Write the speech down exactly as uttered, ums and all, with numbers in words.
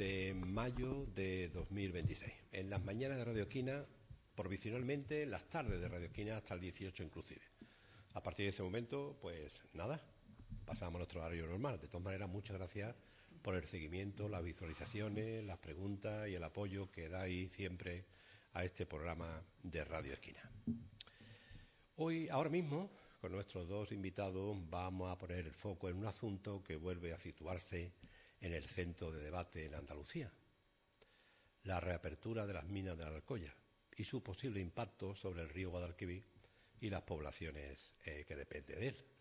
de mayo de dos mil veintiséis. En las mañanas de Radio Esquina, provisionalmente las tardes de Radio Esquina hasta el dieciocho inclusive. A partir de ese momento, pues nada, pasamos a nuestro horario normal. De todas maneras, muchas gracias por el seguimiento, las visualizaciones, las preguntas y el apoyo que dais siempre a este programa de Radio Esquina. Hoy, ahora mismo, con nuestros dos invitados, vamos a poner el foco en un asunto que vuelve a situarse en el centro de debate en Andalucía: la reapertura de las minas de la Alcoya y su posible impacto sobre el río Guadalquivir y las poblaciones eh, que dependen de él.